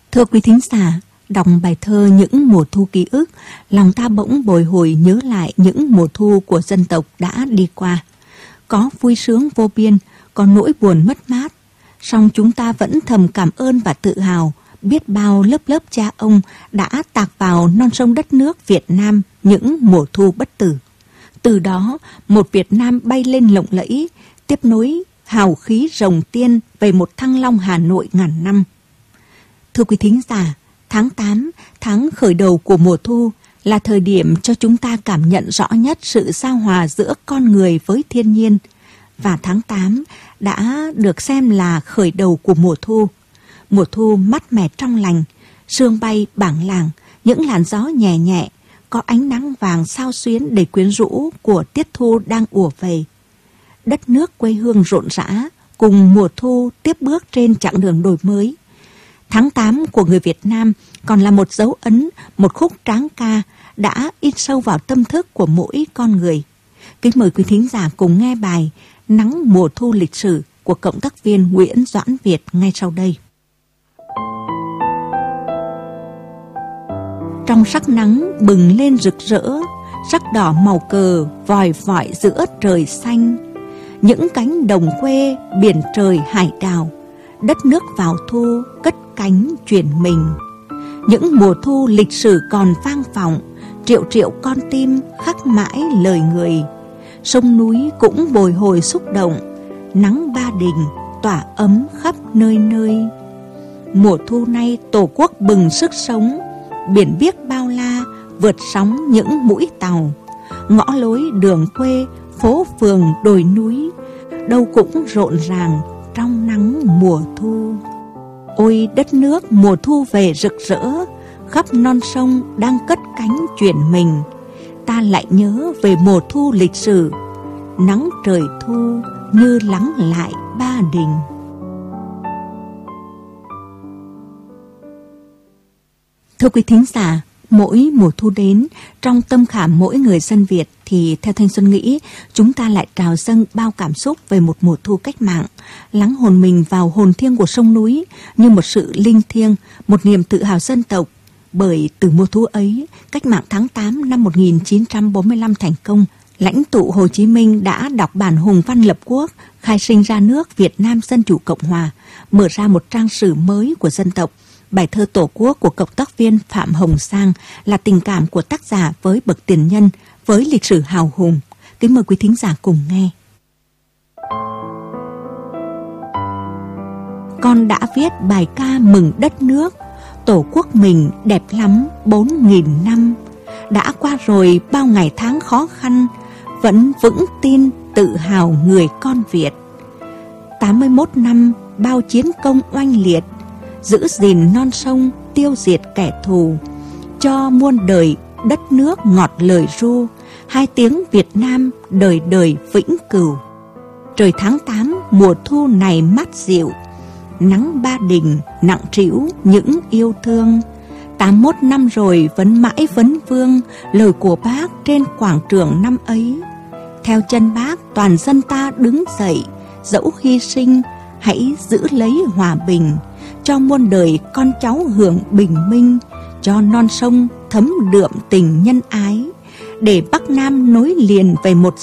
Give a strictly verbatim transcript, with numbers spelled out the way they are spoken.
Thưa quý thính giả, đọc bài thơ Những mùa thu ký ức, lòng ta bỗng bồi hồi nhớ lại những mùa thu của dân tộc đã đi qua. Có vui sướng vô biên, có nỗi buồn mất mát, song chúng ta vẫn thầm cảm ơn và tự hào biết bao lớp lớp cha ông đã tạc vào non sông đất nước Việt Nam những mùa thu bất tử. Từ đó, một Việt Nam bay lên lộng lẫy, tiếp nối hào khí rồng tiên về một Thăng Long Hà Nội ngàn năm. Thưa quý thính giả, tháng tám, tháng khởi đầu của mùa thu, là thời điểm cho chúng ta cảm nhận rõ nhất sự giao hòa giữa con người với thiên nhiên. Và tháng tám đã được xem là khởi đầu của mùa thu. Mùa thu mát mẻ trong lành, sương bay bảng làng, những làn gió nhẹ nhẹ, có ánh nắng vàng xao xuyến đầy quyến rũ của tiết thu đang ùa về. Đất nước quê hương rộn rã, cùng mùa thu tiếp bước trên chặng đường đổi mới. Tháng tám của người Việt Nam còn là một dấu ấn, một khúc tráng ca đã in sâu vào tâm thức của mỗi con người. Kính mời quý thính giả cùng nghe bài Nắng mùa thu lịch sử của cộng tác viên Nguyễn Doãn Việt ngay sau đây. Trong sắc nắng bừng lên rực rỡ, sắc đỏ màu cờ vòi vọi giữa trời xanh. Những cánh đồng quê, biển trời hải đảo, đất nước vào thu cất cánh chuyển mình. Những mùa thu lịch sử còn vang vọng, triệu triệu con tim khắc mãi lời người. Sông núi cũng bồi hồi xúc động, nắng Ba Đình tỏa ấm khắp nơi nơi. Mùa thu nay Tổ quốc bừng sức sống, biển biếc bao la vượt sóng những mũi tàu. Ngõ lối đường quê, phố phường đồi núi, đâu cũng rộn ràng trong nắng mùa thu. Ôi đất nước mùa thu về rực rỡ, khắp non sông đang cất cánh chuyển mình. Ta lại nhớ về mùa thu lịch sử, nắng trời thu như lắng lại Ba Đình. Thưa quý thính giả, mỗi mùa thu đến, trong tâm khảm mỗi người dân Việt thì theo Thanh Xuân nghĩ, chúng ta lại trào dâng bao cảm xúc về một mùa thu cách mạng, lắng hồn mình vào hồn thiêng của sông núi như một sự linh thiêng, một niềm tự hào dân tộc. Bởi từ mùa thu ấy, cách mạng tháng tám năm một nghìn chín trăm bốn mươi lăm thành công, lãnh tụ Hồ Chí Minh đã đọc bản hùng văn lập quốc, khai sinh ra nước Việt Nam Dân Chủ Cộng Hòa, mở ra một trang sử mới của dân tộc. Bài thơ Tổ quốc của cộng tác viên Phạm Hồng Sang là tình cảm của tác giả với bậc tiền nhân, với lịch sử hào hùng. Kính mời quý thính giả cùng nghe. Con đã viết bài ca mừng đất nước, Tổ quốc mình đẹp lắm bốn nghìn năm. Đã qua rồi bao ngày tháng khó khăn, vẫn vững tin tự hào người con Việt. tám mươi mốt năm bao chiến công oanh liệt, giữ gìn non sông tiêu diệt kẻ thù, cho muôn đời đất nước ngọt lời ru, hai tiếng Việt Nam đời đời vĩnh cửu. Trời tháng tám mùa thu này mát dịu, nắng Ba Đình nặng trĩu những yêu thương. Tám mốt năm rồi vẫn mãi vấn vương lời của bác trên quảng trường năm ấy. Theo chân bác toàn dân ta đứng dậy, dẫu hy sinh hãy giữ lấy hòa bình, cho muôn đời con cháu hưởng bình minh, cho non sông thấm đượm tình nhân ái, để Bắc Nam nối liền về một